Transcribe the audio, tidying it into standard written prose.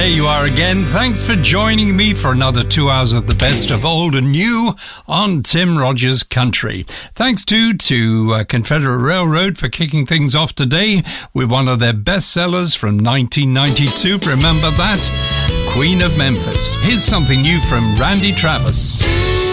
there you are again. Thanks for joining me for another 2 hours of the best of old and new on Tim Rogers Country. Thanks to Confederate Railroad for kicking things off today with one of their bestsellers from 1992. Remember that? Queen of Memphis. Here's something new from Randy Travis.